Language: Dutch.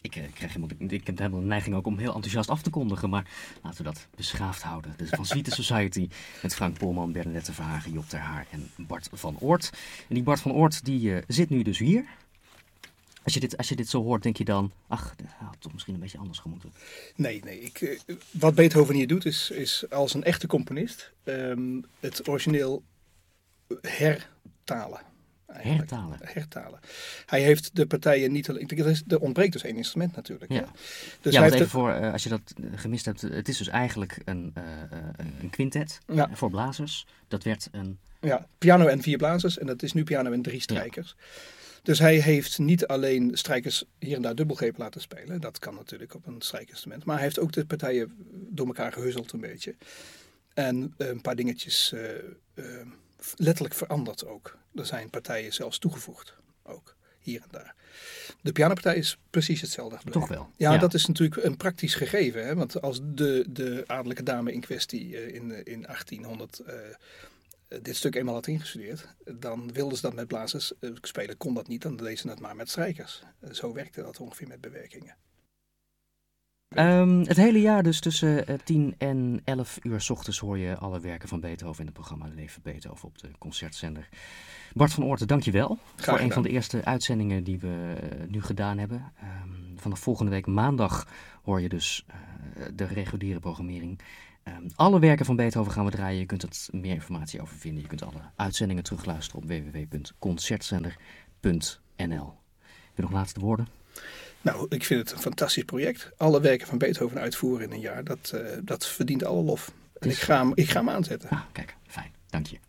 ik heb helemaal de neiging ook om heel enthousiast af te kondigen. Maar laten we dat beschaafd houden. Dus van Suite Society met Frank Polman, Bernadette Verhagen, Job ter Haar en Bart van Oort. En die Bart van Oort die zit nu dus hier. Als je dit zo hoort, denk je dan, ach, dat had toch misschien een beetje anders gemoeten. Nee. Wat Beethoven hier doet is als een echte componist het origineel hertalen. Hertalen. Hij heeft de partijen niet alleen... Er ontbreekt dus één instrument natuurlijk. Ja, dus ja, even voor, als je dat gemist hebt. Het is dus eigenlijk een quintet voor blazers. Dat werd een... Ja, piano en 4 blazers. En dat is nu piano en 3 strijkers. Ja. Dus hij heeft niet alleen strijkers hier en daar dubbelgreep laten spelen. Dat kan natuurlijk op een strijkinstrument. Maar hij heeft ook de partijen door elkaar gehuzzeld een beetje. En een paar dingetjes letterlijk veranderd ook. Er zijn partijen zelfs toegevoegd. Ook hier en daar. De pianopartij is precies hetzelfde gebleven. Toch wel? Ja, dat is natuurlijk een praktisch gegeven. Hè? Want als de adellijke dame in kwestie in 1800... dit stuk eenmaal had ingestudeerd, dan wilden ze dat met blazers spelen. Kon dat niet, dan deden ze het maar met strijkers. Zo werkte dat ongeveer met bewerkingen. Het hele jaar dus tussen 10 en 11 uur 's ochtends hoor je alle werken van Beethoven in het programma Leven Beethoven op de Concertzender. Bart van Oorten, dank je wel voor een van de eerste uitzendingen die we nu gedaan hebben. Vanaf volgende week maandag hoor je dus de reguliere programmering. Alle werken van Beethoven gaan we draaien. Je kunt er meer informatie over vinden. Je kunt alle uitzendingen terugluisteren op www.concertzender.nl. Heb je nog laatste woorden? Nou, ik vind het een fantastisch project. Alle werken van Beethoven uitvoeren in een jaar, dat verdient alle lof. En ik ga hem aanzetten. Kijk, fijn. Dank je.